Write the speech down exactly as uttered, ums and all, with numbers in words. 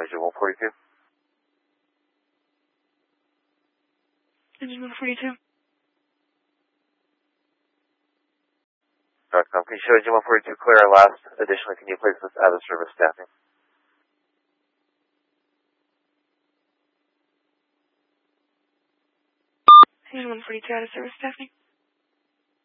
Engine one forty-two. Engine one forty-two. Dot com. Can you show Engine one forty-two clear our last? Additionally, can you place this out of service staffing? Engine one forty-two out of service staffing.